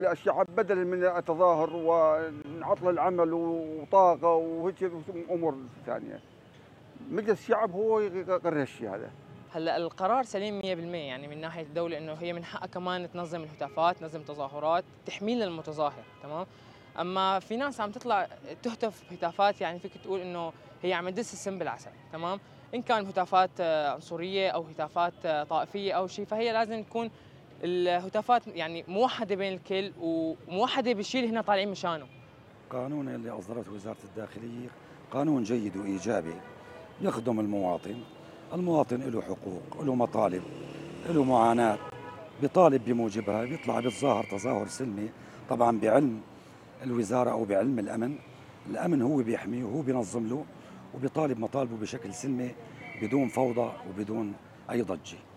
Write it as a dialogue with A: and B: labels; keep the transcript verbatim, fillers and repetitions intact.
A: الشعب بدل من التظاهر وعطل العمل وطاقة وهيك أمور ثانية، مجلس الشعب هو يقرر الشيء هذا.
B: هلا القرار سليم مية بالمية، يعني من ناحيه الدوله انه هي من حقها كمان تنظم الهتافات، تنظم تظاهرات تحمي للمتظاهر، تمام. اما في ناس عم تطلع تهتف بهتافات، يعني فيك تقول انه هي عم تدس السم بالعسل، تمام. ان كان هتافات عنصريه او هتافات طائفيه او شيء، فهي لازم تكون الهتافات يعني موحده بين الكل وموحده بالشيء اللي هنا طالعين مشانه.
C: قانون اللي اصدرته وزاره الداخليه قانون جيد وايجابي، يخدم المواطن. المواطن له حقوق، له مطالب، له معاناة، بيطالب بموجبها، بيطلع بيتظاهر تظاهر سلمي، طبعا بعلم الوزارة أو بعلم الأمن. الأمن هو بيحميه وهو بينظم له، وبيطالب مطالبه بشكل سلمي بدون فوضى وبدون أي ضجة.